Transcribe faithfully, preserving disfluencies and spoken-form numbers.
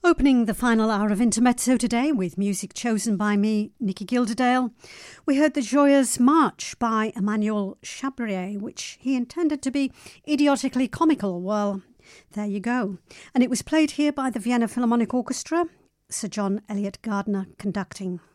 Opening the final hour of Intermezzo today with music chosen by me, Nicky Gilderdale, we heard the Joyeux March by Emmanuel Chabrier, which he intended to be idiotically comical. Well, there you go. And it was played here by the Vienna Philharmonic Orchestra, Sir John Eliot Gardiner conducting.